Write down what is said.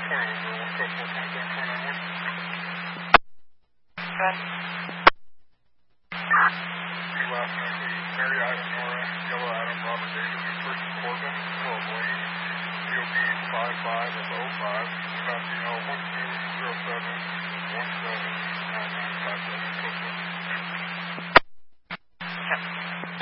Good. Last name is Mary Adam Nora, Yellow Adam Robert David, first Corbin, Will Blaine, DOB 55 of 05, traffic 1207.